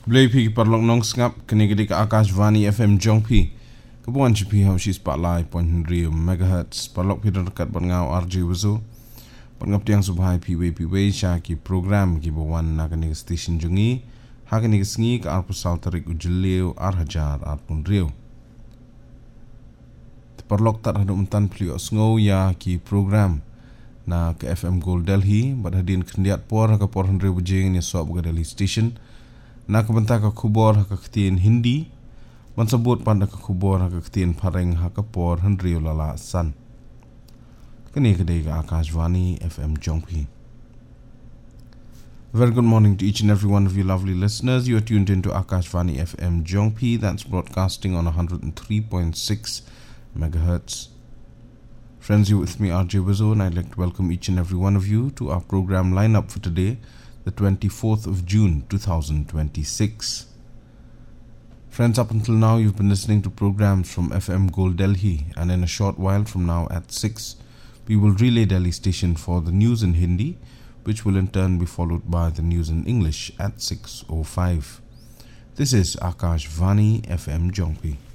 Blay P parlok nong skap kini ka Akashvani FM Jongpi. Kebuan CP hausi spotlight point rio megahertz parlok pi dekat ngau RJ Wazo. Pengap tiang subhai PW sya ki program ki bawan na kini station jungi. Ha kini sengi ka arpusal tarik ujeliu arhajar arpun rio. Parlok tak ada mentan pelio sngau ya ki program na ke FM Gold Delhi badhadin kendiat por ka por rio bujing ni soap ke Delhi station. Na kebentak ke kubor ke ketien Hindi mensebut pada ke kubor ke ketien pareng ke por hendrio lala san. Kini kedai ke Akashvani FM Jongpi. Very good morning to each and every one of you lovely listeners. You are tuned into Akashvani FM Jongpi. That's broadcasting on 103.6 megahertz. Friends, you with me RJ Wazo, and I'd like to welcome each and every one of you to our program lineup for today, the 24th of June 2026. Friends, up until now you've been listening to programs from FM Gold Delhi, and in a short while from now at 6 we will relay Delhi station for the news in Hindi, which will in turn be followed by the news in English at 6:05. This is Akashvani FM Jongpi.